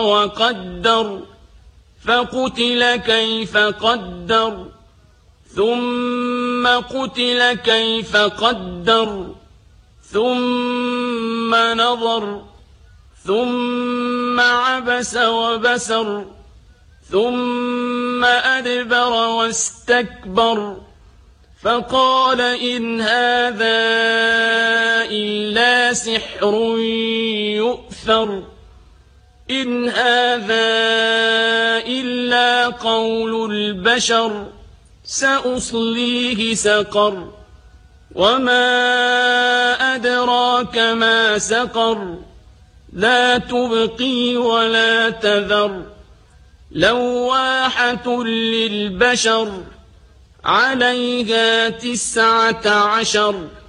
وقدر فقتل كيف قدر ثم قتل كيف قدر ثم نظر ثم عبس وبسر ثم أدبر واستكبر فقال إن هذا إلا سحر يؤثر إن هذا إلا قول البشر سأصليه سقر وما أدراك ما سقر لا تبقي ولا تذر لواحة للبشر عليها 19